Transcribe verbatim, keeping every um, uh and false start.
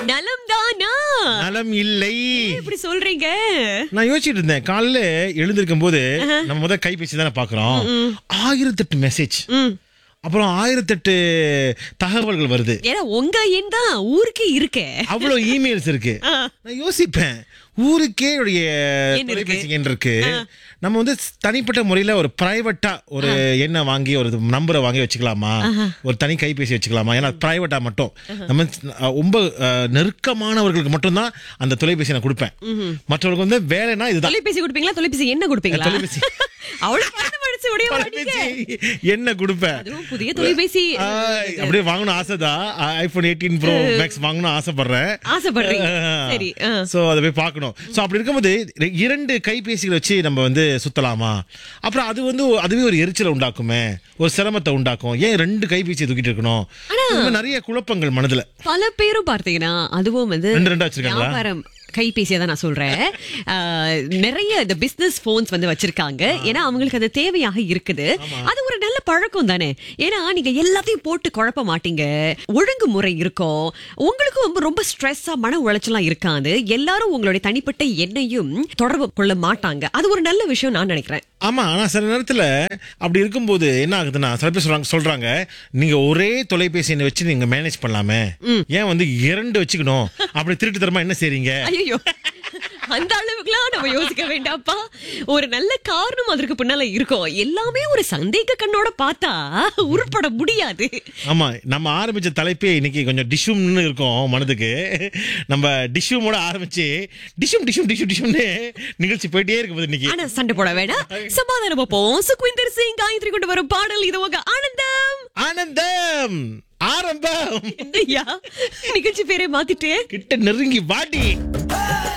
நலம் தானா? நலம் இல்லை. இப்படி சொல்றீங்க? நான் யோசிச்சுட்டு இருந்தேன், காலையில எழுந்திருக்கும் போது நம்ம முதல் கைபேசி தானே பாக்குறோம். ஆயிரத்தி எட்டு மெசேஜ், அப்புறம் ஆயிரத்தி எட்டு தகவல்கள் வருது. ஏன்னா உங்க எண் தான் ஊருக்கே இருக்கே. அவ்வளவு இமெயில்ஸ் இருக்கு. நான் யோசிப்பேன், ஊருக்கே உடைய தொலைபேசி எண் இருக்கு. நம்ம வந்து தனிப்பட்ட முறையில ஒரு பிரைவேட்டா ஒரு எண்ணை வாங்கி ஒரு நம்பரை வாங்கி வச்சுக்கலாமா, ஒரு தனி கைபேசி வச்சுக்கலாமா? ஏன்னா பிரைவேட்டா மட்டும் நம்ம ரொம்ப நெருக்கமானவர்களுக்கு மட்டும்தான் அந்த தொலைபேசி நான் கொடுப்பேன். மற்றவர்களுக்கு வந்து வேலைனா இதுதான். தொலைபேசி கொடுப்பீங்களா? தொலைபேசி என்ன கொடுப்பீங்களா? தொலைபேசி என்ன கொடுப்பேன். புதிய தொலைபேசி அப்படியே வாங்கணும் ஆசைதான். ஐபோன் எயிட்டீன் ப்ரோ மேக்ஸ் வாங்கணும் ஆசைப்படுறேன். ஆசைப்படுறீங்க? சரி. சோ அதை போய் பார்க்கணும். சோ அப்படி இருக்கும்போது இரண்டு கைபேசிகளை வச்சு நம்ம வந்து சுத்தலாமா? அப்புறம் அது வந்து அதுவே ஒரு எரிச்சலை உண்டாக்குமே, ஒரு சிரமத்தை உண்டாக்கும். ஏன் ரெண்டு கைபேசியை தூக்கிட்டு இருக்கணும்? நிறைய குழப்பங்கள் மனதுல. பல பேரும் பார்த்தீங்கன்னா அதுவும் வந்து ரெண்டு ரெண்டா வச்சிருக்காங்களா? கைபேசியா தான் நான் சொல்றேன். நிறைய இந்த பிசினஸ் போன்ஸ் வந்து வச்சிருக்காங்க. ஏன்னா அவங்களுக்கு அது தேவையாக இருக்குது. அது ஒரு நல்ல பழக்கம் தானே. ஏன்னா நீங்க எல்லாத்தையும் போட்டு குழப்ப மாட்டீங்க, ஒழுங்குமுறை இருக்கும். உங்களுக்கும் ரொம்ப ஸ்ட்ரெஸ்ஸா மன உளைச்சலாம் இருக்காது. எல்லாரும் உங்களுடைய தனிப்பட்ட எண்ணையும் தொடர்பு கொள்ள மாட்டாங்க. அது ஒரு நல்ல விஷயம் நான் நினைக்கிறேன். ஆமா, ஆனா சில நேரத்துல அப்படி இருக்கும்போது என்ன ஆகுதுன்னா, சில பேர் சொல்றாங்க சொல்றாங்க நீங்க ஒரே தொலைபேசி எண்ணை வச்சு நீங்க மேனேஜ் பண்ணலாமே, ஏன் வந்து இரண்டு வச்சுக்கணும்? அப்படி திருட்டு தரமா என்ன செய்றீங்க? ஐயோ, அந்த அளவுக்குலாம் நம்ம யோசிக்க வேண்டாப்பா. ஒரு நல்ல காரணம் அதற்கு பின்னால இருக்கும். எல்லாமே ஒரு சந்தேக கண்ணோட பார்த்தா உருப்பட முடியாது. ஆமா, நம்ம ஆரம்பிச்ச தலைப்பே இன்னைக்கு கொஞ்சம் டிஷும்னு இருக்கும் மனதுக்கு. நம்ம டிஷுமோட ஆரம்பிச்சு டிஷும் டிஷும் டிஷும் டிஷும்னு நிகழ்ச்சி போயிட்டே இருக்குது இன்னைக்கு. ஆனா சண்டை போட வேண்டாம், சமாதானம் போவோம். சுக்விந்தர் சிங் காயத்ரி கொண்டு வரும் பாடல் இது உங்க ஆனந்தம். ஆனந்தம் ஆரம்பம். நிகழ்ச்சி பேரை மாத்திட்டு கிட்ட நெருங்கி வாடி.